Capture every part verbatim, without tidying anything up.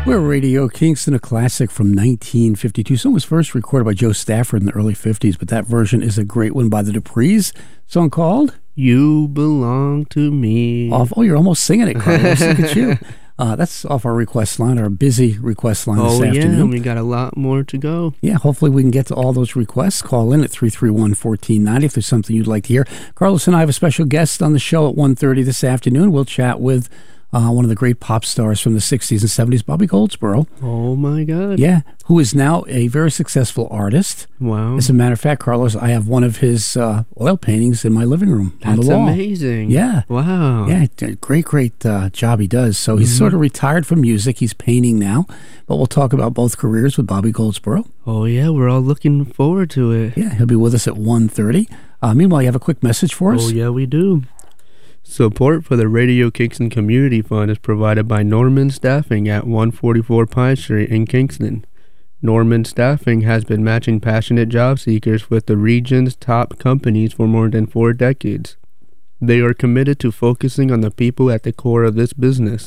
We're Radio Kingston, a classic from nineteen fifty-two. Song was first recorded by Joe Stafford in the early fifties, but that version is a great one by the Duprees. Song called You Belong to Me. Off, oh, you're almost singing it, Carlos. Look at you. Uh, that's off our request line, our busy request line oh, this afternoon. Oh, yeah, we got a lot more to go. Yeah, hopefully we can get to all those requests. Call in at three three one, one four nine zero if there's something you'd like to hear. Carlos and I have a special guest on the show at one thirty this afternoon. We'll chat with Uh, one of the great pop stars from the sixties and seventies, Bobby Goldsboro. Oh, my God. Yeah, who is now a very successful artist. Wow. As a matter of fact, Carlos, I have one of his uh, oil paintings in my living room on That's the wall. amazing. Yeah. Wow. Yeah, great, great uh, job he does. So he's mm-hmm. sort of retired from music. He's painting now. But we'll talk about both careers with Bobby Goldsboro. Oh, yeah, we're all looking forward to it. Yeah, he'll be with us at one thirty. Uh, meanwhile, you have a quick message for us? Oh, yeah, we do. Support for the Radio Kingston Community Fund is provided by Norman Staffing at one forty-four Pine Street in Kingston. Norman Staffing has been matching passionate job seekers with the region's top companies for more than four decades. They are committed to focusing on the people at the core of this business.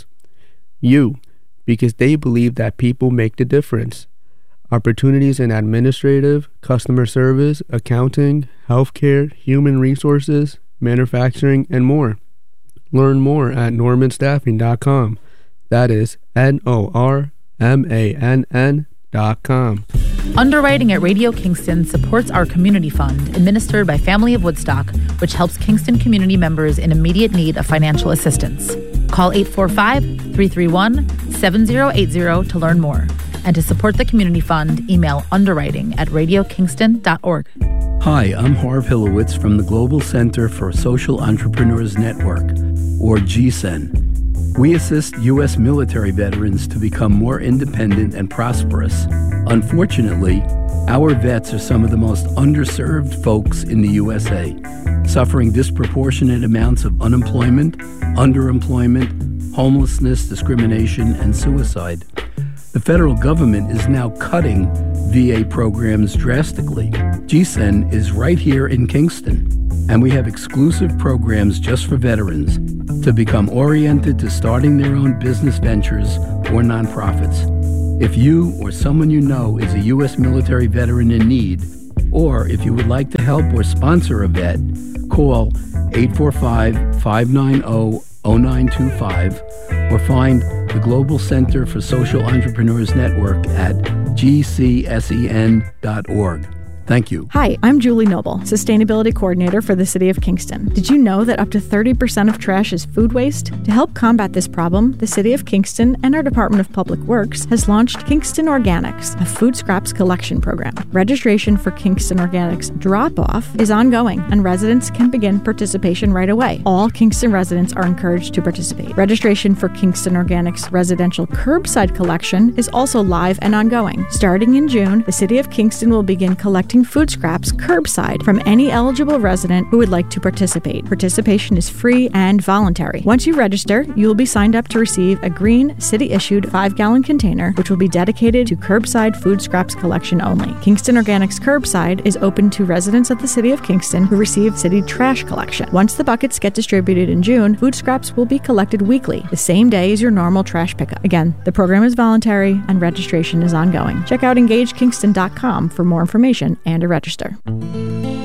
You, because they believe that people make the difference. Opportunities in administrative, customer service, accounting, healthcare, human resources, manufacturing, and more. Learn more at norman staffing dot com. That is N O R M A N N dot com. Underwriting at Radio Kingston supports our community fund administered by Family of Woodstock, which helps Kingston community members in immediate need of financial assistance. Call eight four five, three three one, seven zero eight zero to learn more. And to support the community fund, email underwriting at radio kingston dot org. Hi, I'm Harv Hilowitz from the Global Center for Social Entrepreneurs Network, or G C E N. We assist U S military veterans to become more independent and prosperous. Unfortunately, our vets are some of the most underserved folks in the U S A, suffering disproportionate amounts of unemployment, underemployment, homelessness, discrimination, and suicide. The federal government is now cutting V A programs drastically. G C E N is right here in Kingston, and we have exclusive programs just for veterans to become oriented to starting their own business ventures or nonprofits. If you or someone you know is a U S military veteran in need, or if you would like to help or sponsor a vet, call eight four five, five nine zero, zero nine two five or find the Global Center for Social Entrepreneurs Network at g c s e n dot org. Thank you. Hi, I'm Julie Noble, Sustainability Coordinator for the City of Kingston. Did you know that up to thirty percent of trash is food waste? To help combat this problem, the City of Kingston and our Department of Public Works has launched Kingston Organics, a food scraps collection program. Registration for Kingston Organics drop-off is ongoing, and residents can begin participation right away. All Kingston residents are encouraged to participate. Registration for Kingston Organics residential curbside collection is also live and ongoing. Starting in June, the City of Kingston will begin collecting food scraps curbside from any eligible resident who would like to participate. Participation is free and voluntary. Once you register, you will be signed up to receive a green city-issued five-gallon container, which will be dedicated to curbside food scraps collection only. Kingston Organics Curbside is open to residents of the City of Kingston who receive city trash collection. Once the buckets get distributed in June, food scraps will be collected weekly, the same day as your normal trash pickup. Again, the program is voluntary and registration is ongoing. Check out engage kingston dot com for more information and to register.